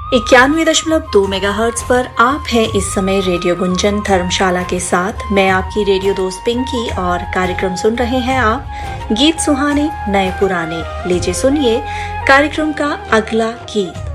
91.2 megahertz पर आप हैं इस समय रेडियो गुंजन धर्मशाला के साथ। मैं आपकी रेडियो दोस्त पिंकी और कार्यक्रम सुन रहे हैं आप गीत सुहाने नए पुराने। लीजिए सुनिए कार्यक्रम का अगला गीत।